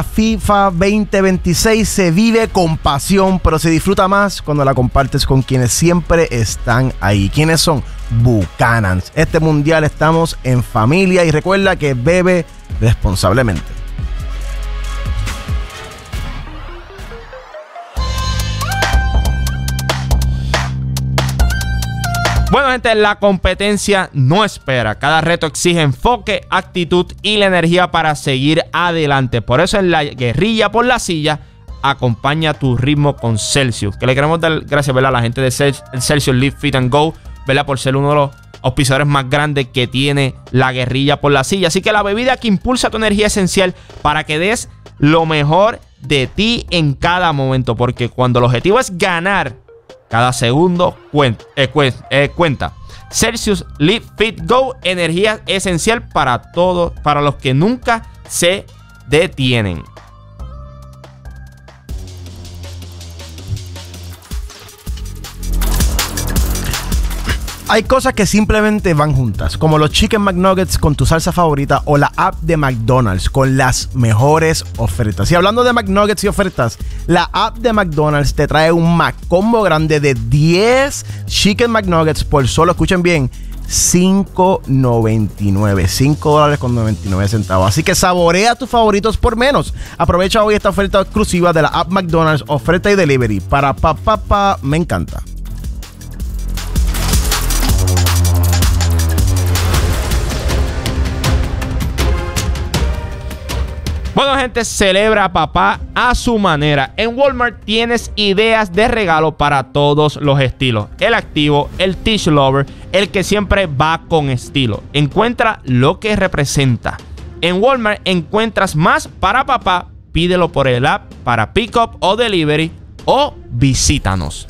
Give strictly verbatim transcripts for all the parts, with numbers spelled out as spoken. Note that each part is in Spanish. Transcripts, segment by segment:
FIFA veinte veintiséis se vive con pasión, pero se disfruta más cuando la compartes con quienes siempre están ahí. ¿Quiénes son? Buchanan's. Este mundial estamos en familia y recuerda que bebe responsablemente. Bueno, gente, la competencia no espera. Cada reto exige enfoque, actitud y la energía para seguir adelante. Por eso en la guerrilla por la silla, acompaña tu ritmo con Celsius. Que le queremos dar gracias, ¿verdad?, a la gente de Celsius Live Fit and Go, ¿verdad?, por ser uno de los auspiciadores más grandes que tiene la guerrilla por la silla. Así que la bebida que impulsa tu energía esencial para que des lo mejor de ti en cada momento. Porque cuando el objetivo es ganar, cada segundo cuenta. Eh, cu- eh, cuenta. Celsius Live Fit Go, energía esencial para todos, para los que nunca se detienen. Hay cosas que simplemente van juntas, como los Chicken McNuggets con tu salsa favorita o la app de McDonald's con las mejores ofertas. Y hablando de McNuggets y ofertas, la app de McDonald's te trae un McCombo grande de diez Chicken McNuggets por solo, escuchen bien, cinco noventa y nueve. cinco dólares con noventa y nueve centavos. Así que saborea tus favoritos por menos. Aprovecha hoy esta oferta exclusiva de la app McDonald's, oferta y delivery. Para pa, pa, pa, me encanta. Bueno, gente, celebra a papá a su manera. En Walmart tienes ideas de regalo para todos los estilos. El activo, el Teach Lover, el que siempre va con estilo. Encuentra lo que representa. En Walmart encuentras más para papá. Pídelo por el app para pick-up o delivery o visítanos.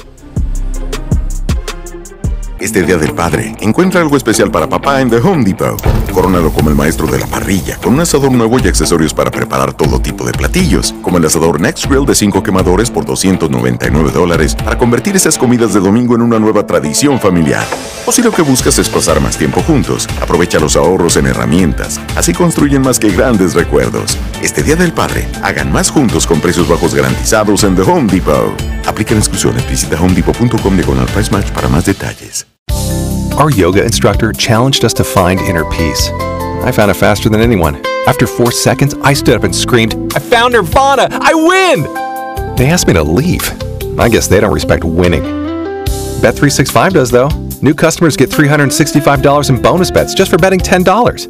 Este Día del Padre, encuentra algo especial para papá en The Home Depot. Corónalo como el maestro de la parrilla, con un asador nuevo y accesorios para preparar todo tipo de platillos, como el asador Next Grill de cinco quemadores por doscientos noventa y nueve dólares, para convertir esas comidas de domingo en una nueva tradición familiar. O si lo que buscas es pasar más tiempo juntos, aprovecha los ahorros en herramientas. Así construyen más que grandes recuerdos. Este Día del Padre, hagan más juntos con precios bajos garantizados en The Home Depot. Aplican exclusiones. Visita home depot punto com diagonal price match para más detalles. Our yoga instructor challenged us to find inner peace. I found it faster than anyone. After four seconds, I stood up and screamed, "I found Nirvana! I win!" They asked me to leave. I guess they don't respect winning. Bet three sixty-five does, though. New customers get three hundred sixty-five dollars in bonus bets just for betting ten dollars.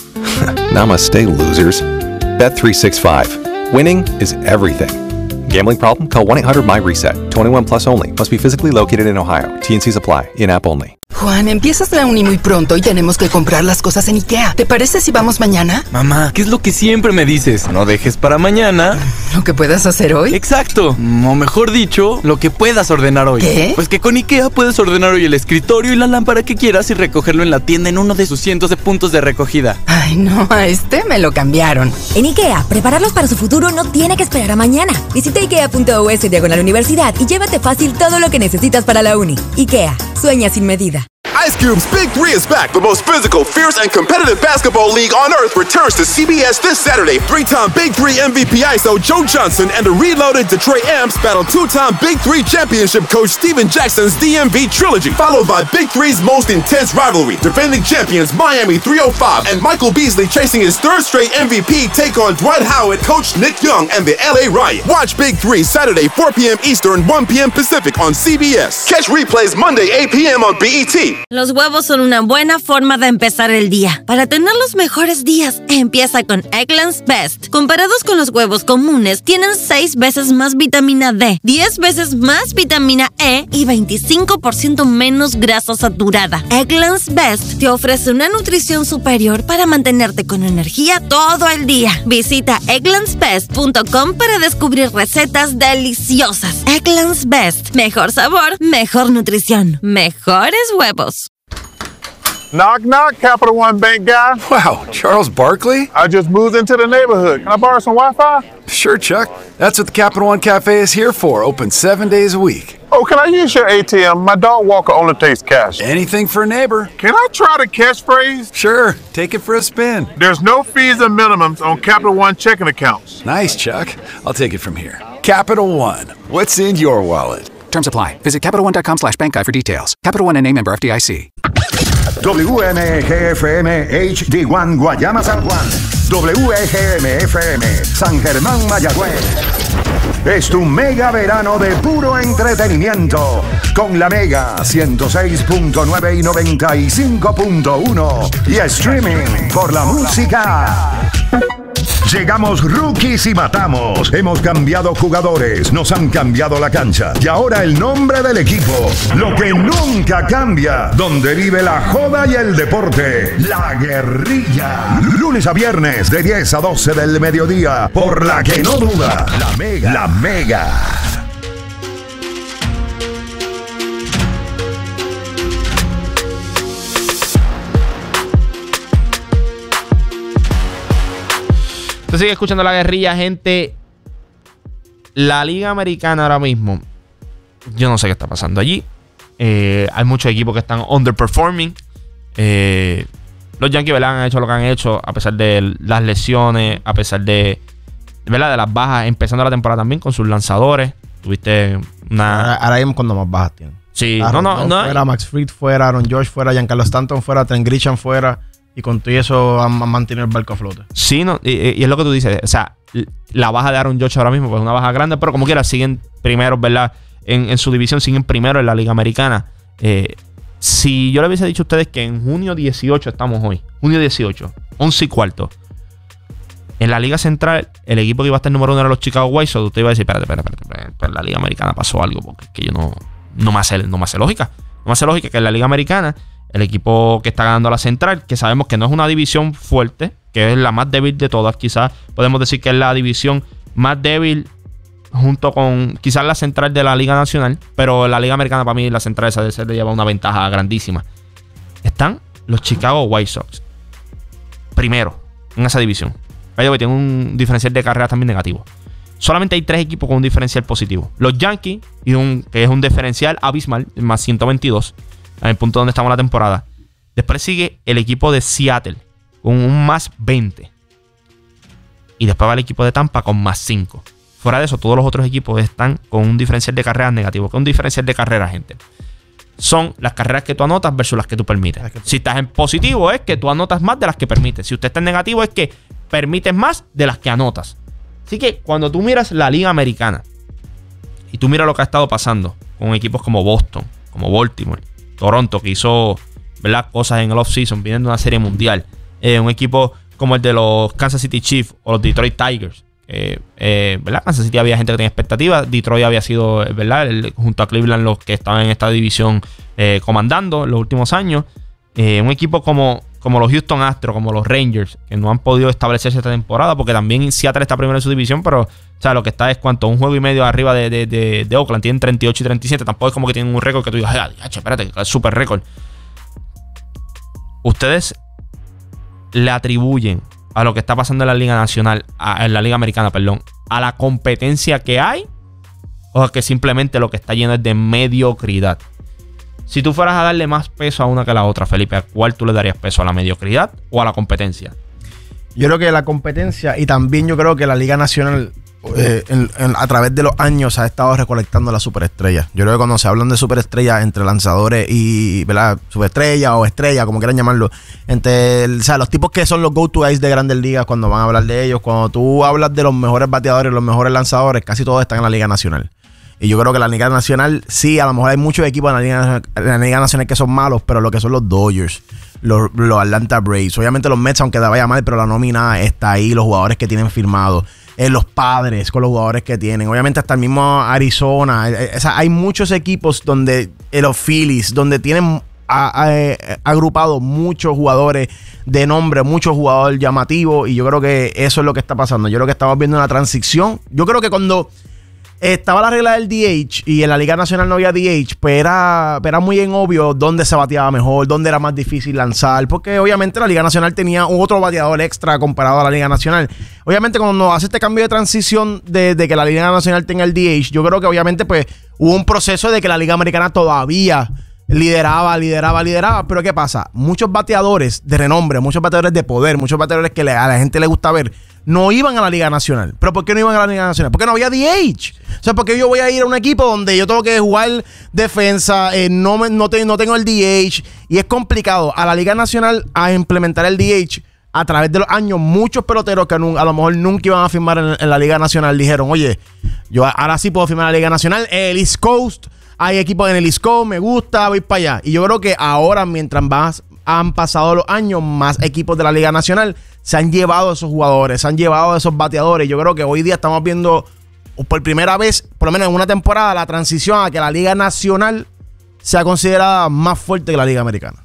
Namaste, losers. Bet three sixty-five. Winning is everything. Gambling problem? Call one eight hundred my reset. twenty-one plus only. Must be physically located in Ohio. T and C's apply. In-app only. Juan, empiezas la uni muy pronto y tenemos que comprar las cosas en IKEA. ¿Te parece si vamos mañana? Mamá, ¿qué es lo que siempre me dices? No dejes para mañana ¿Lo que puedas hacer hoy? Exacto, o mejor dicho, lo que puedas ordenar hoy. ¿Qué? Pues que con IKEA puedes ordenar hoy el escritorio y la lámpara que quieras y recogerlo en la tienda en uno de sus cientos de puntos de recogida. Ay, no, a este me lo cambiaron. En IKEA, prepararlos para su futuro no tiene que esperar a mañana. Visita ikea punto u s diagonal universidad y llévate fácil todo lo que necesitas para la uni. IKEA, sueña sin medida. Ice Cube's Big Three is back. The most physical, fierce, and competitive basketball league on earth returns to C B S this Saturday. Three-time Big Three M V P I S O Joe Johnson and the reloaded Detroit Amps battle two-time Big Three championship coach Steven Jackson's D M V trilogy, followed by Big Three's most intense rivalry. Defending champions Miami three oh five and Michael Beasley chasing his third straight M V P take on Dwight Howard, coach Nick Young, and the L A Riot. Watch Big Three Saturday, four p.m. Eastern, one p.m. Pacific on C B S. Catch replays Monday, eight p.m. on B E T. Los huevos son una buena forma de empezar el día. Para tener los mejores días, empieza con Eggland's Best. Comparados con los huevos comunes, tienen seis veces más vitamina D, diez veces más vitamina E y veinticinco por ciento menos grasa saturada. Eggland's Best te ofrece una nutrición superior para mantenerte con energía todo el día. Visita egglands best punto com para descubrir recetas deliciosas. Eggland's Best. Mejor sabor, mejor nutrición, mejores huevos. Knock, knock, Capital One Bank guy. Wow, Charles Barkley? I just moved into the neighborhood. Can I borrow some Wi-Fi? Sure, Chuck. That's what the Capital One Cafe is here for, open seven days a week. Yo, can I use your A T M? My dog Walker only takes cash. Anything for a neighbor. Can I try the catchphrase? Sure, take it for a spin. There's no fees and minimums on Capital One checking accounts. Nice, Chuck. I'll take it from here. Capital One. What's in your wallet? Terms apply. Visit CapitalOne.com slash bank guide for details. Capital One N A member F D I C. W M G F M H D uno Guayama San Juan. W G M F M San Germán Mayagüez. Es tu mega verano de puro entretenimiento con la Mega ciento seis punto nueve y noventa y cinco punto uno y streaming por la música. Llegamos rookies y matamos. Hemos cambiado jugadores, nos han cambiado la cancha y ahora el nombre del equipo. Lo que nunca cambia, donde vive la joda y el deporte. La Guerrilla. Lunes a viernes de diez a doce del mediodía por la que no duda. La Mega. La Mega. Sigue escuchando La Guerrilla, gente. La Liga Americana ahora mismo, yo no sé qué está pasando allí. Eh, hay muchos equipos que están underperforming. Eh, los Yankees, ¿verdad?, han hecho lo que han hecho a pesar de las lesiones, a pesar de, ¿verdad?, de las bajas, empezando la temporada también con sus lanzadores. Tuviste una... Ahora, ahora mismo cuando más bajas tienen. Sí, Aaron no, no, no. Fuera, Max Fried fuera, Aaron George fuera, Giancarlo Stanton fuera, Trent Grisham fuera. Y con todo eso han mantenido el barco a flote. Sí, no, y, y es lo que tú dices. O sea, la baja de Aaron Judge ahora mismo pues es una baja grande, pero como quiera siguen primeros, ¿verdad? En, en su división siguen primero en la Liga Americana. Eh, si yo le hubiese dicho a ustedes que en junio dieciocho estamos hoy, junio dieciocho, once y cuarto, en la Liga Central, el equipo que iba a estar número uno era los Chicago White Sox, usted iba a decir, espérate, espérate, espérate, espérate, en la Liga Americana pasó algo, porque es que yo no, no, me hace, no me hace lógica. No me hace lógica que en la Liga Americana el equipo que está ganando la Central, que sabemos que no es una división fuerte, que es la más débil de todas, quizás podemos decir que es la división más débil junto con quizás la Central de la Liga Nacional, pero la Liga Americana para mí la Central esa se le lleva una ventaja grandísima. Están los Chicago White Sox primero en esa división. Vaya, tienen un diferencial de carreras también negativo. Solamente hay tres equipos con un diferencial positivo. Los Yankees, y un, que es un diferencial abismal, más ciento veintidós, en el punto donde estamos en la temporada. Después sigue el equipo de Seattle con un más veinte. Y después va el equipo de Tampa con más cinco. Fuera de eso, todos los otros equipos están con un diferencial de carreras negativo. ¿Qué es un diferencial de carreras, gente? Son las carreras que tú anotas versus las que tú permites. Si estás en positivo es que tú anotas más de las que permites. Si usted está en negativo es que permites más de las que anotas. Así que cuando tú miras la Liga Americana y tú miras lo que ha estado pasando con equipos como Boston, como Baltimore, Toronto, que hizo, ¿verdad?, cosas en el off-season, viniendo de una serie mundial. Eh, un equipo como el de los Kansas City Chiefs o los Detroit Tigers. Eh, eh, ¿verdad? Kansas City había gente que tenía expectativas. Detroit había sido, ¿verdad?, el, junto a Cleveland, los que estaban en esta división eh, comandando en los últimos años. Eh, un equipo como, como los Houston Astros, como los Rangers, que no han podido establecerse esta temporada, porque también Seattle está primero en su división, pero o sea, lo que está es cuánto, un juego y medio arriba de, de, de, de Oakland. Tienen treinta y ocho y treinta y siete. Tampoco es como que tienen un récord que tú digas, ay, espérate, es súper récord. Ustedes le atribuyen a lo que está pasando en la Liga Nacional, a, en la Liga Americana, perdón, a la competencia que hay, o a que simplemente lo que está lleno es de mediocridad. Si tú fueras a darle más peso a una que a la otra, Felipe, ¿a cuál tú le darías peso? ¿A la mediocridad o a la competencia? Yo creo que la competencia, y también yo creo que la Liga Nacional eh, en, en, a través de los años ha estado recolectando las superestrellas. Yo creo que cuando se hablan de superestrellas entre lanzadores y, ¿verdad?, superestrellas o estrellas, como quieran llamarlo, entre el, o sea, los tipos que son los go-to guys de grandes ligas, cuando van a hablar de ellos, cuando tú hablas de los mejores bateadores, los mejores lanzadores, casi todos están en la Liga Nacional. Y yo creo que la Liga Nacional, sí, a lo mejor hay muchos equipos en la Liga, en la Liga Nacional que son malos, pero lo que son los Dodgers, los, los Atlanta Braves, obviamente los Mets, aunque te vaya mal, pero la nómina está ahí, los jugadores que tienen firmados, eh, los Padres con los jugadores que tienen, obviamente hasta el mismo Arizona, eh, o sea, hay muchos equipos donde, eh, los Phillies, donde tienen a, a, a, agrupado muchos jugadores de nombre, muchos jugadores llamativos, y yo creo que eso es lo que está pasando. Yo creo que estamos viendo una transición. Yo creo que cuando estaba la regla del D H y en la Liga Nacional no había D H, pues era, era muy en obvio dónde se bateaba mejor, dónde era más difícil lanzar, porque obviamente la Liga Nacional tenía otro bateador extra comparado a la Liga Nacional. Obviamente cuando hace este cambio de transición de, de que la Liga Nacional tenga el D H, yo creo que obviamente pues hubo un proceso de que la Liga Americana todavía lideraba, lideraba, lideraba, pero ¿qué pasa? Muchos bateadores de renombre, muchos bateadores de poder, muchos bateadores que le, a la gente le gusta ver, no iban a la Liga Nacional. ¿Pero por qué no iban a la Liga Nacional? Porque no había D H. O sea, porque yo voy a ir a un equipo donde yo tengo que jugar defensa, eh, no, me, no, te, no tengo el D H, y es complicado a la Liga Nacional a implementar el D H. A través de los años, muchos peloteros que a lo mejor nunca iban a firmar en, en la Liga Nacional dijeron, oye, yo ahora sí puedo firmar en la Liga Nacional. El East Coast, hay equipos en el East Coast, me gusta, voy para allá. Y yo creo que ahora, mientras más han pasado los años, más equipos de la Liga Nacional se han llevado a esos jugadores, se han llevado a esos bateadores. Yo creo que hoy día estamos viendo por primera vez, por lo menos en una temporada, la transición a que la Liga Nacional sea considerada más fuerte que la Liga Americana.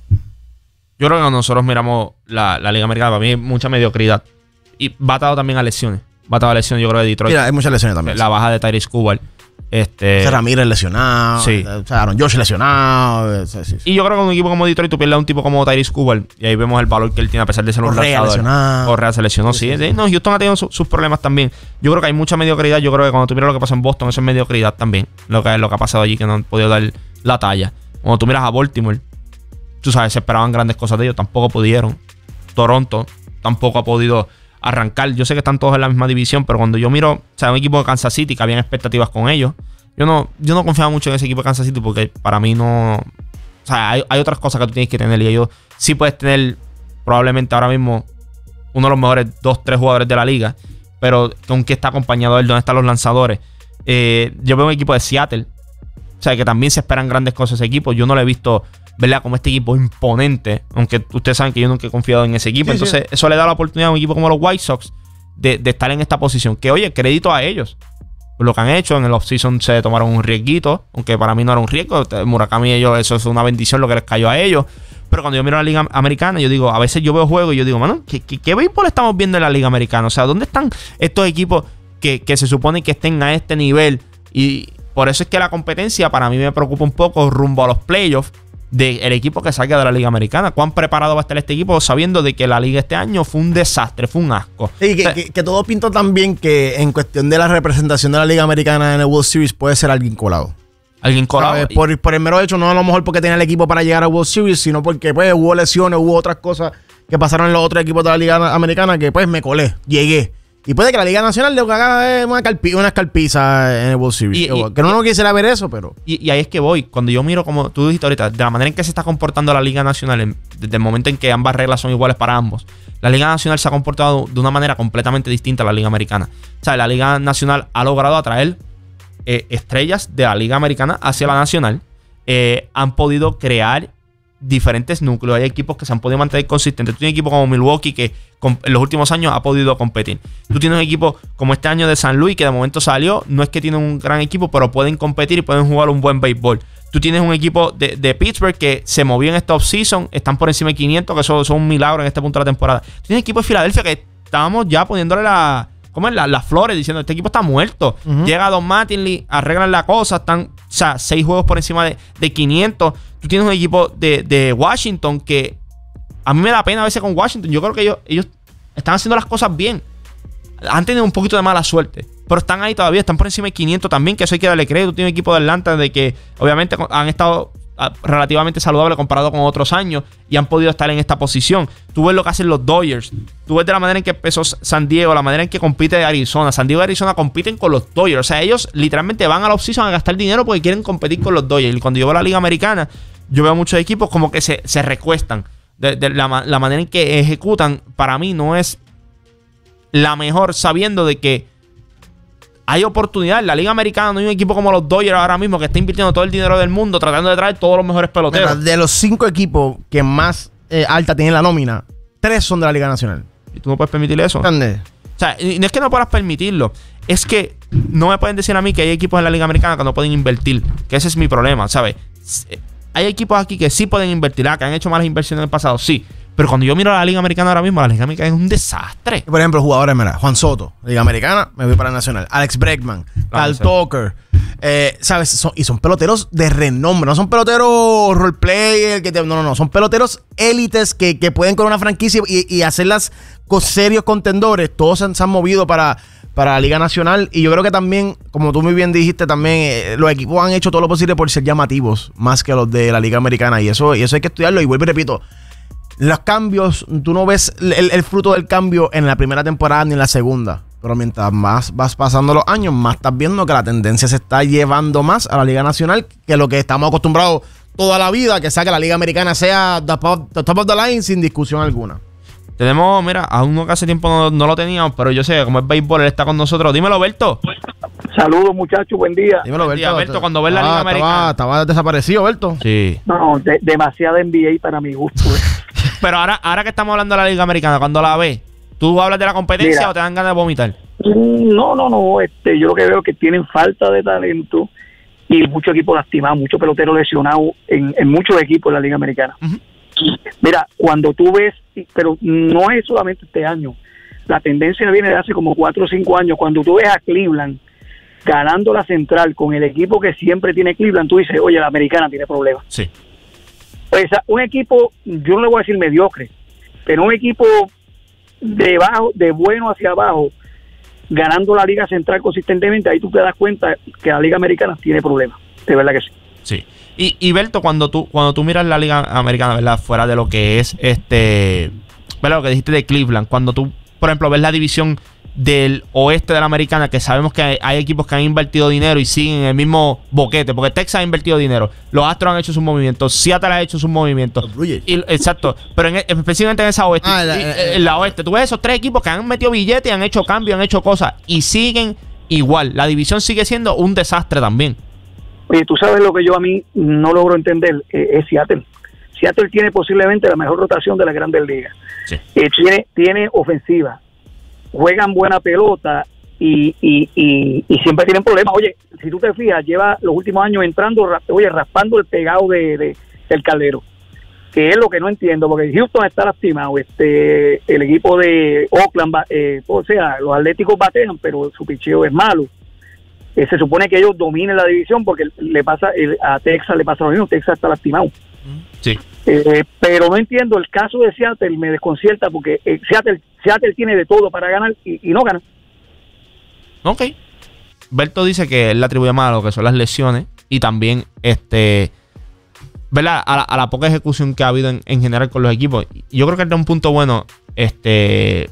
Yo creo que cuando nosotros miramos la, la Liga Americana, para mí hay mucha mediocridad. Y va atado también a lesiones. Va atado a lesiones, yo creo, de Detroit. Mira, hay muchas lesiones también. La baja de Tyrese Kubar. Este, Ese Ramírez lesionado. Sí. O sea, Aaron Josh lesionado. Sí, sí, sí. Y yo creo que un equipo como Detroit, tú pierdes a un tipo como Tyrese Kubar. Y ahí vemos el valor que él tiene a pesar de ser un Correa lesionado. Correa se lesionó, sí. sí, sí. No, Houston ha tenido su, sus problemas también. Yo creo que hay mucha mediocridad. Yo creo que cuando tú miras lo que pasa en Boston, eso es mediocridad también. Lo que, lo que ha pasado allí, que no han podido dar la talla. Cuando tú miras a Baltimore, tú sabes, se esperaban grandes cosas de ellos. Tampoco pudieron. Toronto tampoco ha podido arrancar. Yo sé que están todos en la misma división, pero cuando yo miro, o sea, un equipo de Kansas City que habían expectativas con ellos, yo no, yo no confiaba mucho en ese equipo de Kansas City porque para mí no... O sea, hay, hay otras cosas que tú tienes que tener y ellos sí puedes tener probablemente ahora mismo uno de los mejores dos, tres jugadores de la liga, pero con qué está acompañado él, dónde están los lanzadores. Eh, yo veo un equipo de Seattle, o sea, que también se esperan grandes cosas ese equipo. Yo no lo he visto, ¿verdad? Como este equipo imponente, aunque ustedes saben que yo nunca he confiado en ese equipo. Sí, entonces, sí. Eso le da la oportunidad a un equipo como los White Sox de, de estar en esta posición. Que, oye, crédito a ellos. Lo que han hecho en el offseason se tomaron un riesguito, aunque para mí no era un riesgo. Murakami y ellos, eso es una bendición lo que les cayó a ellos. Pero cuando yo miro la Liga Americana, yo digo, a veces yo veo juegos y yo digo, mano, ¿qué, qué, qué béisbol estamos viendo en la Liga Americana? O sea, ¿dónde están estos equipos que, que se supone que estén a este nivel? Y por eso es que la competencia para mí me preocupa un poco rumbo a los playoffs del equipo que salga de la Liga Americana. ¿Cuán preparado va a estar este equipo sabiendo de que la Liga este año fue un desastre, fue un asco? Sí, que, o sea, que, que todo pintó también que en cuestión de la representación de la Liga Americana en el World Series puede ser alguien colado. Alguien colado. Por, por el mero hecho, no a lo mejor porque tenía el equipo para llegar al World Series, sino porque pues hubo lesiones, hubo otras cosas que pasaron en los otros equipos de la Liga Americana que pues me colé, llegué. Y puede que la Liga Nacional le haga una, calpi, una escalpiza en el World Series. Y, y, que no, no quisiera ver eso, pero... Y, y ahí es que voy. Cuando yo miro, como tú dijiste ahorita, de la manera en que se está comportando la Liga Nacional, en, desde el momento en que ambas reglas son iguales para ambos, la Liga Nacional se ha comportado de una manera completamente distinta a la Liga Americana. O sea, la Liga Nacional ha logrado atraer eh, estrellas de la Liga Americana hacia la Nacional. Eh, han podido crear diferentes núcleos. Hay equipos que se han podido mantener consistentes. Tú tienes un equipo como Milwaukee que con, en los últimos años ha podido competir. Tú tienes un equipo como este año de San Luis que de momento salió. No es que tienen un gran equipo, pero pueden competir y pueden jugar un buen béisbol. Tú tienes un equipo de, de Pittsburgh que se movió en esta offseason. Están por encima de quinientos, que eso, eso es un milagro en este punto de la temporada. Tú tienes un equipo de Filadelfia que estábamos ya poniéndole la... ¿Cómo es? Las la flores, diciendo, este equipo está muerto. Uh-huh. Llega Don Mattingly, arreglan la cosa, están, o sea, seis juegos por encima de, de quinientos. Tú tienes un equipo de, de Washington que a mí me da pena a veces con Washington. Yo creo que ellos, ellos están haciendo las cosas bien. Han tenido un poquito de mala suerte, pero están ahí todavía, están por encima de quinientos también, que eso hay que darle crédito. Tiene un equipo de Atlanta de que obviamente han estado relativamente saludable comparado con otros años y han podido estar en esta posición. Tú ves lo que hacen los Dodgers, tú ves de la manera en que empezó San Diego, la manera en que compite Arizona. San Diego y Arizona compiten con los Dodgers, o sea, ellos literalmente van a la offseason a gastar dinero porque quieren competir con los Dodgers. Y cuando yo veo la Liga Americana, yo veo muchos equipos como que se, se recuestan de, de la, la manera en que ejecutan. Para mí no es la mejor, sabiendo de que hay oportunidad. En la Liga Americana no hay un equipo como los Dodgers ahora mismo que está invirtiendo todo el dinero del mundo tratando de traer todos los mejores peloteros. Mira, de los cinco equipos que más eh, alta tienen la nómina, tres son de la Liga Nacional. ¿Y tú no puedes permitir eso? ¿Dónde? O sea, no es que no puedas permitirlo. Es que no me pueden decir a mí que hay equipos en la Liga Americana que no pueden invertir. Que ese es mi problema, ¿sabes? Hay equipos aquí que sí pueden invertir. Ah, que han hecho malas inversiones en el pasado, sí. Pero cuando yo miro a la Liga Americana ahora mismo, la Liga Americana es un desastre. Por ejemplo, jugadores, mira, Juan Soto, Liga Americana, me voy para la Nacional. Alex Bregman, Kyle Tucker. Eh, ¿Sabes? Son, y son peloteros de renombre. No son peloteros roleplayer. Que te, no, no, no. Son peloteros élites que, que pueden con una franquicia y, y hacerlas con serios contendores. Todos se han, se han movido para, para la Liga Nacional. Y yo creo que también, como tú muy bien dijiste, también eh, los equipos han hecho todo lo posible por ser llamativos más que los de la Liga Americana. Y eso, y eso hay que estudiarlo. Y vuelvo y repito. Los cambios, tú no ves el, el fruto del cambio en la primera temporada ni en la segunda. Pero mientras más vas pasando los años, más estás viendo que la tendencia se está llevando más a la Liga Nacional que lo que estamos acostumbrados toda la vida, que sea que la Liga Americana sea the top, the top of the line sin discusión alguna. Tenemos, mira, a uno que hace tiempo no, no lo teníamos, pero yo sé, como es béisbol, él está con nosotros. Dímelo, Berto. Saludos, muchachos, buen día. Dímelo, Berto. Día, Berto, cuando ves la estaba, Liga Americana. Estaba, estaba desaparecido, Berto. Sí. No, de, demasiada N B A para mi gusto. Pero ahora, ahora que estamos hablando de la Liga Americana, cuando la ves, ¿tú hablas de la competencia Mira, o te dan ganas de vomitar? No, no, no. Este, yo lo que veo es que tienen falta de talento y muchos equipos lastimados, muchos peloteros lesionados en, en muchos equipos de la Liga Americana. Uh-huh. Mira, cuando tú ves, pero no es solamente este año, la tendencia viene de hace como cuatro o cinco años. Cuando tú ves a Cleveland ganando la central con el equipo que siempre tiene Cleveland, tú dices, oye, la americana tiene problemas. Sí. Pues un equipo, yo no le voy a decir mediocre, pero un equipo de bajo, de bueno hacia abajo, ganando la Liga Central consistentemente, ahí tú te das cuenta que la Liga Americana tiene problemas, de verdad que sí. Sí. Y, y Berto, cuando tú, cuando tú miras la Liga Americana, ¿verdad? Fuera de lo que es este, ¿verdad? Lo que dijiste de Cleveland, cuando tú, por ejemplo, ves la división del oeste de la Americana, que sabemos que hay, hay equipos que han invertido dinero y siguen el mismo boquete, porque Texas ha invertido dinero, los Astros han hecho sus movimientos, Seattle ha hecho sus movimientos, y, exacto, pero en, específicamente en esa oeste, ah, la, y, eh, en la oeste, tú ves esos tres equipos que han metido billetes, han hecho cambios, han hecho cosas y siguen igual, la división sigue siendo un desastre también. Oye, tú sabes lo que yo a mí no logro entender, eh, es Seattle. Seattle tiene posiblemente la mejor rotación de las Grandes Ligas. Sí. Eh, tiene, tiene ofensiva, juegan buena pelota y, y, y, y siempre tienen problemas. Oye, si tú te fijas, lleva los últimos años entrando, oye, raspando el pegado de, de del caldero, que es lo que no entiendo, porque Houston está lastimado, este, el equipo de Oakland, eh, o sea, los Atléticos batean, pero su picheo es malo. Eh, se supone que ellos dominen la división porque le pasa el, a Texas le pasa lo mismo, Texas está lastimado. Sí. Eh, pero no entiendo el caso de Seattle, me desconcierta porque eh, Seattle, Seattle tiene de todo para ganar y, y no gana. Ok. Berto dice que él le atribuye más a lo que son las lesiones y también este, ¿verdad? A la, a la poca ejecución que ha habido en, en general con los equipos. Yo creo que es un punto bueno, este,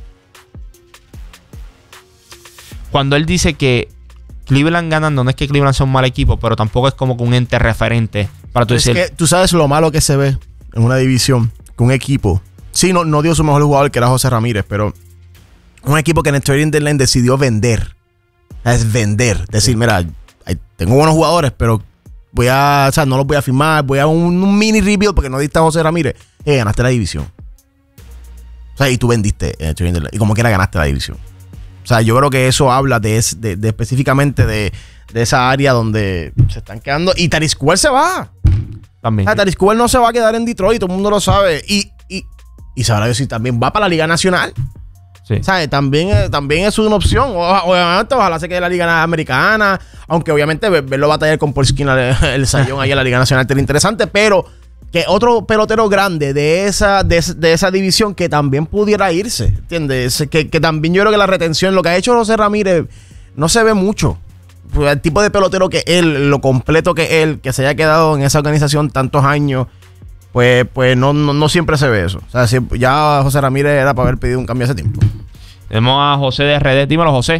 cuando él dice que Cleveland ganando, no es que Cleveland sea un mal equipo, pero tampoco es como que un ente referente para tú decir. Es que tú sabes lo malo que se ve en una división, que un equipo, sí, no, no dio su mejor jugador, que era José Ramírez, pero un equipo que en el trading deadline decidió vender. Es vender. Decir, sí. Mira, tengo buenos jugadores, pero voy a, o sea, no los voy a firmar, voy a un, un mini rebuild porque no diste a José Ramírez. Eh, ganaste la división. O sea, y tú vendiste en el trading deadline. Y como quiera ganaste la división. O sea, yo creo que eso habla de, de, de específicamente de, de esa área donde se están quedando. Y Tarik Skubal se va. También. O sea, Tarik Skubal no se va a quedar en Detroit, todo el mundo lo sabe. Y, y, y sabrá decir, también va para la Liga Nacional. Sí. ¿Sabes? También, también es una opción. O, obviamente, ojalá se quede en la Liga Americana. Aunque obviamente verlo batallar con Polskin, el sayón ahí en la Liga Nacional, sería interesante. Pero que otro pelotero grande de esa, de, de esa división que también pudiera irse, ¿entiendes? Que, que también yo creo que la retención, lo que ha hecho José Ramírez, no se ve mucho. El tipo de pelotero que él, lo completo que él, que se haya quedado en esa organización tantos años, pues, pues no, no, no siempre se ve eso. O sea, si, ya José Ramírez era para haber pedido un cambio hace tiempo. Tenemos a José de R D. Dímelo, José.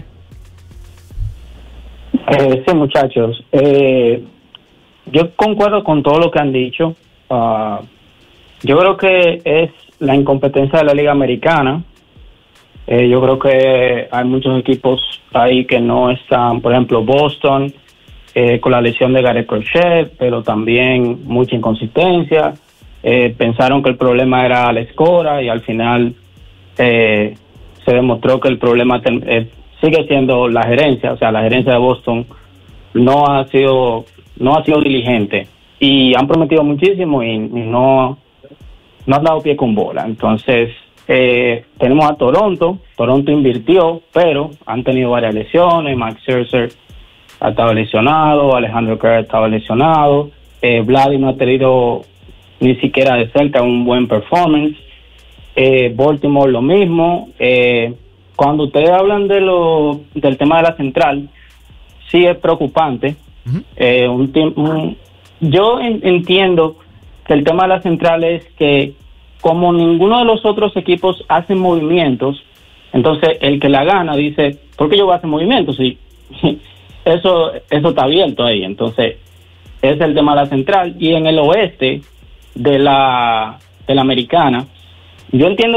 Eh, sí, muchachos. Eh, yo concuerdo con todo lo que han dicho. Uh, yo creo que es la incompetencia de la Liga Americana. Eh, yo creo que hay muchos equipos ahí que no están, por ejemplo, Boston, eh, con la lesión de Garrett Crochet, pero también mucha inconsistencia. Eh, pensaron que el problema era Alex Cora y al final eh, se demostró que el problema te, eh, sigue siendo la gerencia. O sea, la gerencia de Boston no ha sido, no ha sido diligente. Y han prometido muchísimo y, y no, no han dado pie con bola. Entonces, eh, tenemos a Toronto. Toronto invirtió, pero han tenido varias lesiones. Max Scherzer ha estado lesionado, Alejandro Kerr ha estado lesionado, eh, Vladi no ha tenido ni siquiera de cerca un buen performance, eh, Baltimore lo mismo. Eh, cuando ustedes hablan de lo del tema de la central, sí es preocupante. Uh-huh. eh, un, un, yo en, entiendo que el tema de la central es que como ninguno de los otros equipos hace movimientos, entonces el que la gana dice, ¿por qué yo voy a hacer movimientos? Sí. Eso, eso está abierto ahí. Entonces, ese es el tema de la central. Y en el oeste de la, de la americana, yo entiendo